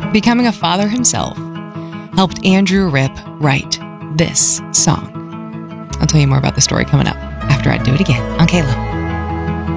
becoming a father himself, helped Andrew Ripp write this song. I'll tell you more about the story coming up after I do it again on Kayla.